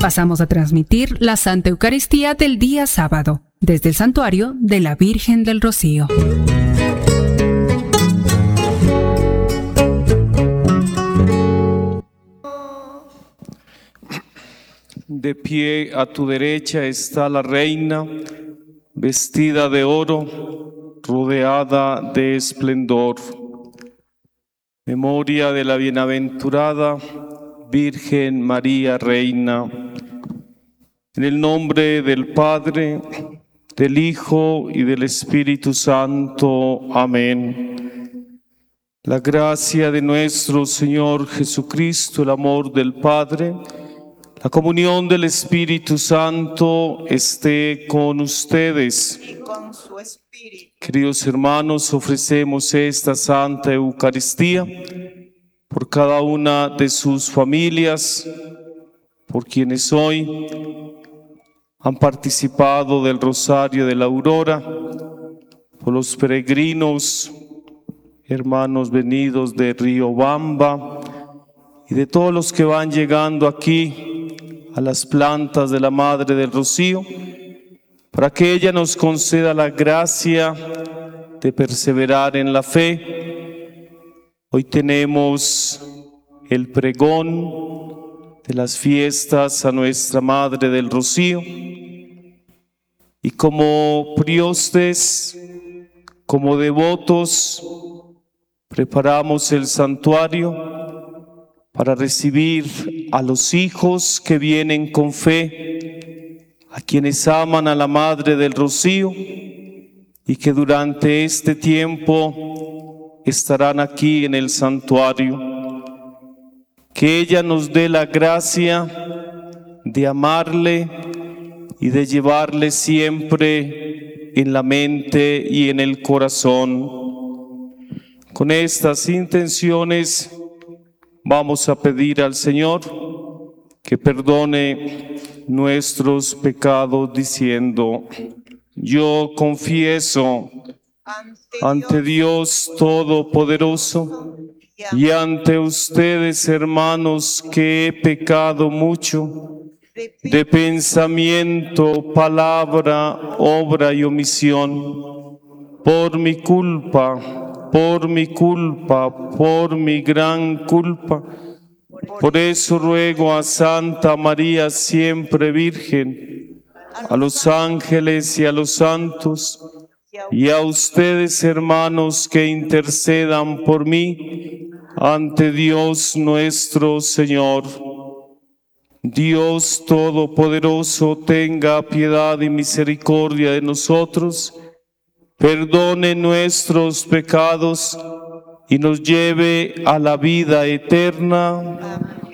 Pasamos a transmitir la Santa Eucaristía del día sábado, desde el Santuario de la Virgen del Rocío. De pie a tu derecha está la reina, vestida de oro, rodeada de esplendor. Memoria de la bienaventurada Virgen María Reina. En el nombre del Padre, del Hijo y del Espíritu Santo. Amén. La gracia de nuestro Señor Jesucristo, el amor del Padre, la comunión del Espíritu Santo esté con ustedes. Y con su espíritu. Queridos hermanos, ofrecemos esta Santa Eucaristía por cada una de sus familias, por quienes hoy han participado del Rosario de la Aurora, por los peregrinos, hermanos venidos de Riobamba y de todos los que van llegando aquí a las plantas de la Madre del Rocío, para que ella nos conceda la gracia de perseverar en la fe. Hoy tenemos el pregón de las fiestas a nuestra Madre del Rocío, y como priostes, como devotos, preparamos el santuario para recibir a los hijos que vienen con fe, a quienes aman a la Madre del Rocío y que durante este tiempo estarán aquí en el santuario. Que ella nos dé la gracia de amarle y de llevarle siempre en la mente y en el corazón. Con estas intenciones vamos a pedir al Señor que perdone nuestros pecados diciendo: yo confieso ante Dios Todopoderoso y ante ustedes, hermanos, que he pecado mucho de pensamiento, palabra, obra y omisión, por mi culpa, por mi gran culpa. Por eso ruego a Santa María siempre Virgen, a los ángeles y a los santos, y a ustedes, hermanos, que intercedan por mí ante Dios nuestro Señor. Dios Todopoderoso, tenga piedad y misericordia de nosotros, perdone nuestros pecados y nos lleve a la vida eterna.